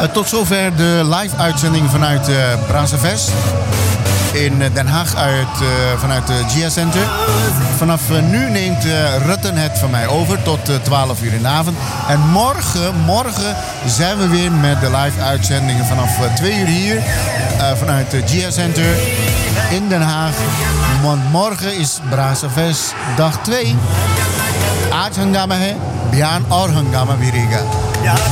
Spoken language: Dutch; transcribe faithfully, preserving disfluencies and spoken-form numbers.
tot zover de live-uitzending vanuit uh, Brazzavest. In Den Haag uit, uh, vanuit de G S Center. Vanaf uh, nu neemt uh, Rutten het van mij over tot uh, twaalf uur in de avond. En morgen, morgen zijn we weer met de live-uitzendingen vanaf uh, twee uur hier. Uh, vanuit de G S Center in Den Haag. Want morgen is Brazzavest dag twee. Aaj hangama hai, biyaan aur hangama bhi rahega.